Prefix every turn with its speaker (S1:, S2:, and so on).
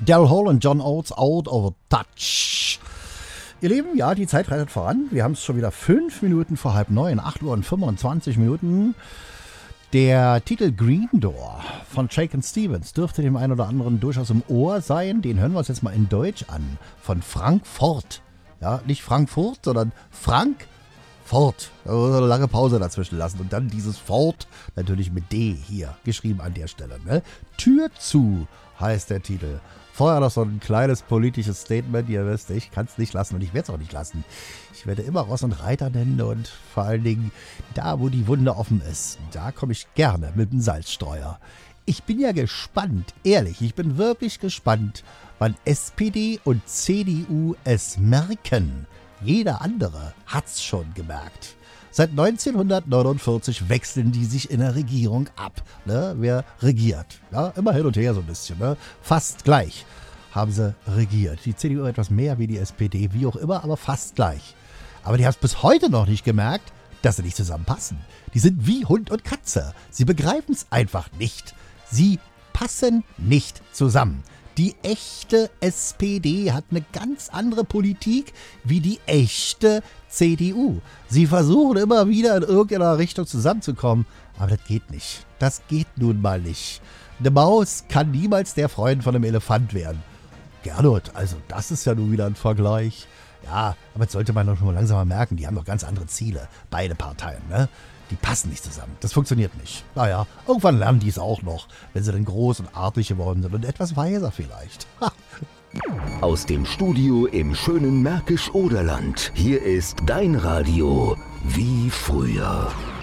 S1: Daryl Hall und John Oates, Out of Touch. Ihr Lieben, ja, die Zeit reitet voran. Wir haben es schon wieder 5 Minuten vor 8:30, 8 Uhr und 25 Minuten. Der Titel Green Door von Shakin' Stevens dürfte dem einen oder anderen durchaus im Ohr sein. Den hören wir uns jetzt mal in Deutsch an. Von Frank Ford. Ja, nicht Frankfurt, sondern Frank Ford. Da muss man eine lange Pause dazwischen lassen. Und dann dieses Ford, natürlich mit D hier, geschrieben an der Stelle. Ne? Tür zu heißt der Titel. Vorher noch so ein kleines politisches Statement. Ihr wisst, ich kann es nicht lassen und ich werde es auch nicht lassen. Ich werde immer Ross und Reiter nennen und vor allen Dingen da, wo die Wunde offen ist, da komme ich gerne mit dem Salzstreuer. Ich bin ja gespannt, ehrlich, ich bin wirklich gespannt, wann SPD und CDU es merken. Jeder andere hat's schon gemerkt. Seit 1949 wechseln die sich in der Regierung ab. Ne? Wer regiert? Ja, immer hin und her so ein bisschen. Ne? Fast gleich haben sie regiert. Die CDU etwas mehr wie die SPD, wie auch immer, aber fast gleich. Aber die haben es bis heute noch nicht gemerkt, dass sie nicht zusammenpassen. Die sind wie Hund und Katze. Sie begreifen es einfach nicht. Sie passen nicht zusammen. Die echte SPD hat eine ganz andere Politik wie die echte CDU. Sie versuchen immer wieder in irgendeiner Richtung zusammenzukommen, aber das geht nicht. Das geht nun mal nicht. Eine Maus kann niemals der Freund von einem Elefant werden. Gernot, also das ist ja nun wieder ein Vergleich. Ja, aber jetzt sollte man doch schon mal langsam mal merken, die haben doch ganz andere Ziele, beide Parteien, ne? Die passen nicht zusammen. Das funktioniert nicht. Naja, irgendwann lernen die es auch noch, wenn sie dann groß und artig geworden sind und etwas weiser vielleicht. Ha.
S2: Aus dem Studio im schönen Märkisch-Oderland. Hier ist dein Radio wie früher.